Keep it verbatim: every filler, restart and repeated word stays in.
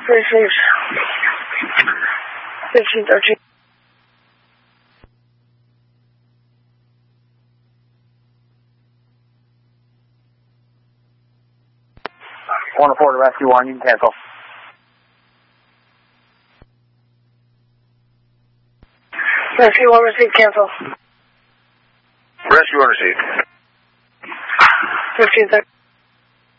Received. fifteen thirteen. One report to rescue one, you can cancel. Rescue one received, cancel. Rescue one received. fifteen thirteen.